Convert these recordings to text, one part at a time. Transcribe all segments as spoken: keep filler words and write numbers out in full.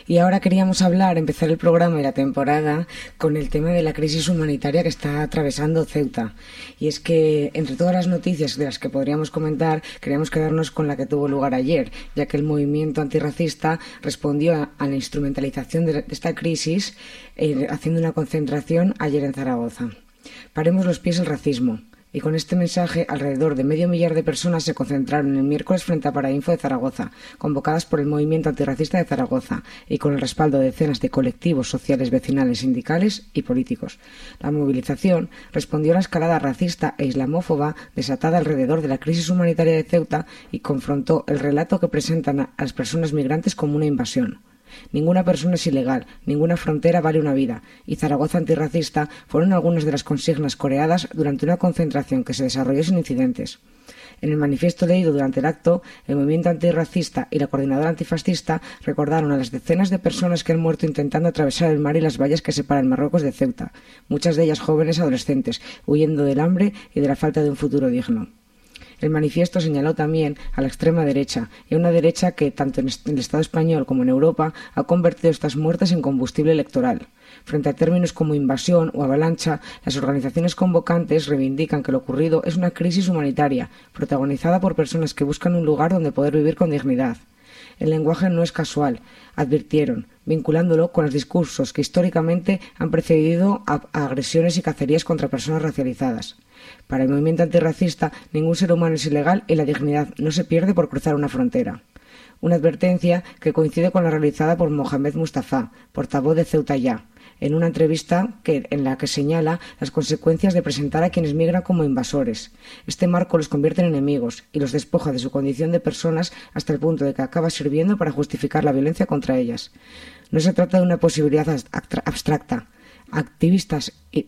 Y ahora queríamos hablar, empezar el programa y la temporada con el tema de la crisis humanitaria que está atravesando Ceuta. Y es que, entre todas las noticias de las que podríamos comentar, queríamos quedarnos con la que tuvo lugar ayer, ya que el movimiento antirracista respondió a, a la instrumentalización de, de esta crisis eh, haciendo una concentración ayer en Zaragoza. Paremos los pies al racismo. Y con este mensaje, alrededor de medio millar de personas se concentraron el miércoles frente a Parainfo de Zaragoza, convocadas por el movimiento antirracista de Zaragoza y con el respaldo de decenas de colectivos sociales, vecinales, sindicales y políticos. La movilización respondió a la escalada racista e islamófoba desatada alrededor de la crisis humanitaria de Ceuta y confrontó el relato que presentan a las personas migrantes como una invasión. Ninguna persona es ilegal, ninguna frontera vale una vida, y Zaragoza antirracista fueron algunas de las consignas coreadas durante una concentración que se desarrolló sin incidentes. En el manifiesto leído durante el acto, el movimiento antirracista y la coordinadora antifascista recordaron a las decenas de personas que han muerto intentando atravesar el mar y las vallas que separan Marruecos de Ceuta, muchas de ellas jóvenes adolescentes, huyendo del hambre y de la falta de un futuro digno. El manifiesto señaló también a la extrema derecha, y a una derecha que, tanto en el Estado español como en Europa, ha convertido estas muertes en combustible electoral. Frente a términos como invasión o avalancha, las organizaciones convocantes reivindican que lo ocurrido es una crisis humanitaria, protagonizada por personas que buscan un lugar donde poder vivir con dignidad. El lenguaje no es casual, advirtieron, vinculándolo con los discursos que históricamente han precedido a, a agresiones y cacerías contra personas racializadas. Para el movimiento antirracista, ningún ser humano es ilegal y la dignidad no se pierde por cruzar una frontera. Una advertencia que coincide con la realizada por Mohamed Mustafa, portavoz de Ceuta Ya, en una entrevista que, en la que señala las consecuencias de presentar a quienes migran como invasores. Este marco los convierte en enemigos y los despoja de su condición de personas hasta el punto de que acaba sirviendo para justificar la violencia contra ellas. No se trata de una posibilidad abstracta. Activistas y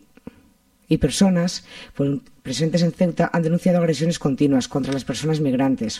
y personas presentes en Ceuta han denunciado agresiones continuas contra las personas migrantes.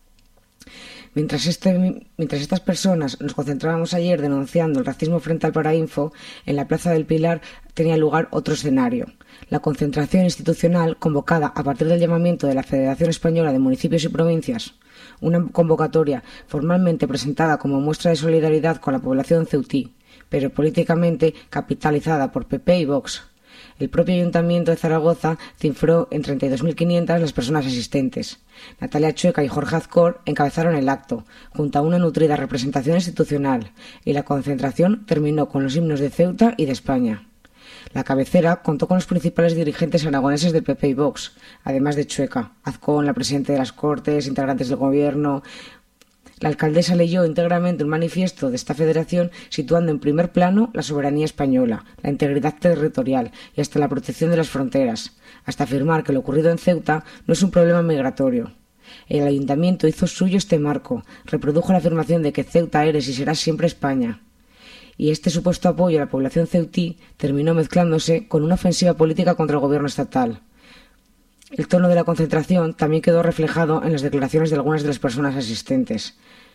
Mientras, este, mientras estas personas nos concentrábamos ayer denunciando el racismo frente al Parainfo, en la Plaza del Pilar tenía lugar otro escenario. La concentración institucional convocada a partir del llamamiento de la Federación Española de Municipios y Provincias, una convocatoria formalmente presentada como muestra de solidaridad con la población ceutí, pero políticamente capitalizada por P P y Vox. El propio Ayuntamiento de Zaragoza cifró en treinta y dos mil quinientas las personas asistentes. Natalia Chueca y Jorge Azcor encabezaron el acto, junto a una nutrida representación institucional, y la concentración terminó con los himnos de Ceuta y de España. La cabecera contó con los principales dirigentes aragoneses del P P y Vox, además de Chueca, Azcón, la presidenta de las Cortes, integrantes del Gobierno. La alcaldesa leyó íntegramente un manifiesto de esta federación situando en primer plano la soberanía española, la integridad territorial y hasta la protección de las fronteras, hasta afirmar que lo ocurrido en Ceuta no es un problema migratorio. El ayuntamiento hizo suyo este marco, reprodujo la afirmación de que Ceuta eres y será siempre España. Y este supuesto apoyo a la población ceutí terminó mezclándose con una ofensiva política contra el gobierno estatal. El tono de la concentración también quedó reflejado en las declaraciones de algunas de las personas asistentes.